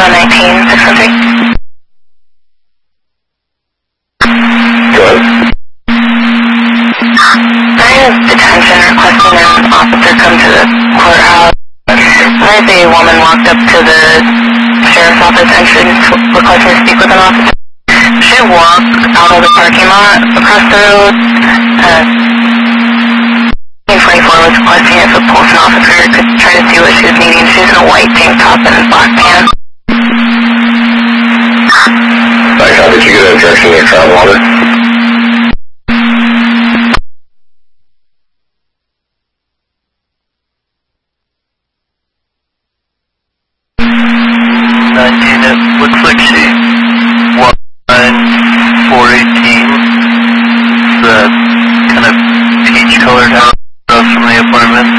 719, 613. Good. I have detention requesting an officer come to the courthouse. There's a woman walked up to the sheriff's office entrance requesting to speak with an officer. She walked out of the parking lot across the road. 24 was requesting if a police officer could try to see what she was needing. She's in a white tank top and black pants. Nice. How did you get a direction to your travel order? It looks like she